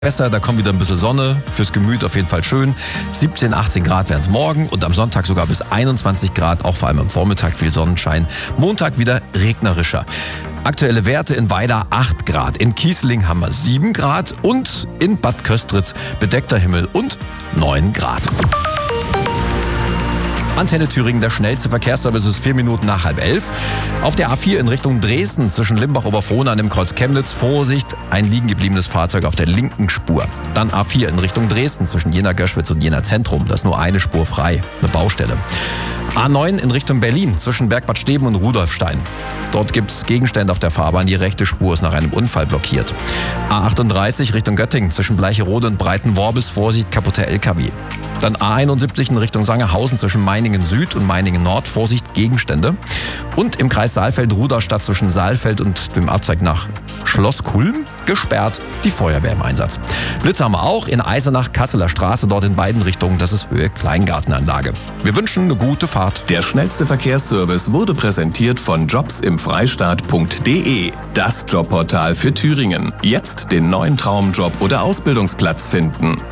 besser, da kommt wieder ein bisschen Sonne, fürs Gemüt auf jeden Fall schön. 17, 18 Grad werden es morgen und am Sonntag sogar bis 21 Grad, auch vor allem am Vormittag viel Sonnenschein. Montag wieder regnerischer. Aktuelle Werte in Weida 8 Grad, in Kieseling haben wir 7 Grad und in Bad Köstritz bedeckter Himmel und 9 Grad. Antenne Thüringen, der schnellste Verkehrsservice ist 4 Minuten nach 10:30. Auf der A4 in Richtung Dresden zwischen Limbach-Oberfrohna an dem Kreuz Chemnitz, Vorsicht, ein liegen gebliebenes Fahrzeug auf der linken Spur. Dann A4 in Richtung Dresden zwischen Jena-Göschwitz und Jena-Zentrum, da ist nur eine Spur frei, eine Baustelle. A9 in Richtung Berlin zwischen Bergbad Steben und Rudolfstein. Dort gibt es Gegenstände auf der Fahrbahn, die rechte Spur ist nach einem Unfall blockiert. A38 Richtung Göttingen zwischen Bleicherode und Breitenworbis, Vorsicht, kaputter LKW. Dann A71 in Richtung Sangerhausen zwischen Meiningen Süd und Meiningen Nord, Vorsicht, Gegenstände. Und im Kreis Saalfeld-Ruderstadt zwischen Saalfeld und dem Abzweig nach Schloss Kulm gesperrt, die Feuerwehr im Einsatz. Blitze haben wir auch in Eisenach, Kasseler Straße, dort in beiden Richtungen, das ist Höhe Kleingartenanlage. Wir wünschen eine gute Fahrt. Der schnellste Verkehrsservice wurde präsentiert von jobsimfreistaat.de, das Jobportal für Thüringen. Jetzt den neuen Traumjob oder Ausbildungsplatz finden.